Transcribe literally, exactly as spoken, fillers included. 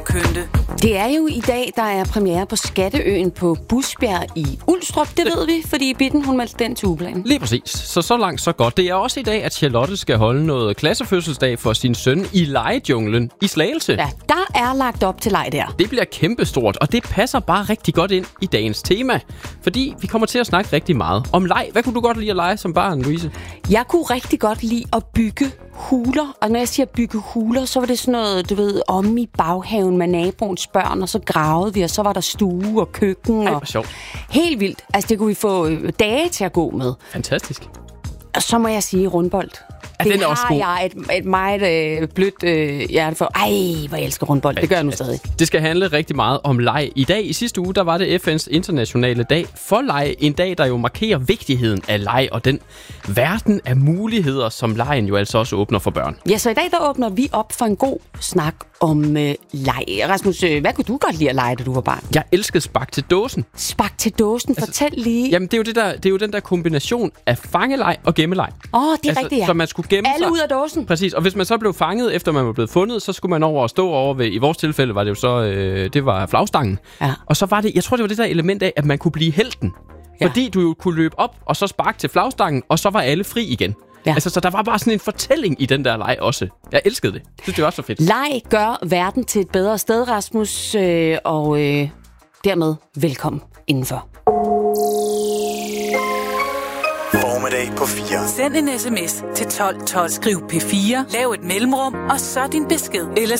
Kønte. Det er jo i dag, der er premiere på Skatteøen på Busbjerg i Ulstrup. Det ved vi, fordi Bitten hun meldte den til ugeplanen. Lige præcis. Så så langt, så godt. Det er også i dag, at Charlotte skal holde noget klassefødselsdag for sin søn i legejunglen i Slagelse. Ja, der er lagt op til leg der. Det bliver kæmpestort, og det passer bare rigtig godt ind i dagens tema. Fordi vi kommer til at snakke rigtig meget om leg. Hvad kunne du godt lide at lege som barn, Louise? Jeg kunne rigtig godt lide at bygge huler. Og når jeg siger bygge huler, så var det sådan noget, du ved, om i baghaven med naboens børn, og så gravede vi, og så var der stue og køkken. Ej, og hvor sjovt. Helt vildt. Altså, det kunne vi få dage til at gå med. Fantastisk. Og så må jeg sige rundbold. Ja, det den er også god. har jeg et, et meget øh, blødt øh, hjerte for. Ej, hvor jeg elsker rundbold. Det gør jeg nu stadig. Det skal handle rigtig meget om leg. I dag, i sidste uge, der var det F N's internationale dag for leg. En dag, der jo markerer vigtigheden af leg og den verden af muligheder, som legen jo altså også åbner for børn. Ja, så i dag, der åbner vi op for en god snak om øh, leg. Rasmus, øh, hvad kunne du godt lide at lege, da du var barn? Jeg elskede spark til dåsen. Spark til dåsen. Fortæl lige. Jamen, det er jo, det der, det er jo den der kombination af fangeleg og gemmeleg. Åh, oh, det er altså, rigtigt, ja. Så man skulle gemme Alle sig. ud af dåsen. Præcis, og hvis man så blev fanget, efter man var blevet fundet, så skulle man over og stå over ved, i vores tilfælde var det jo så, øh, det var flagstangen. Ja. Og så var det, jeg tror det var det der element af, at man kunne blive helten. Ja. Fordi du jo kunne løbe op, og så sparke til flagstangen, og så var alle fri igen. Ja. Altså, så der var bare sådan en fortælling i den der leg også. Jeg elskede det. Det synes jeg også var fedt. Leg gør verden til et bedre sted, Rasmus, øh, og øh, dermed velkommen indenfor. Formiddag på fire. Send en sms til tolv tolv. Skriv P fire. Lav et mellemrum, og så din besked. Ellers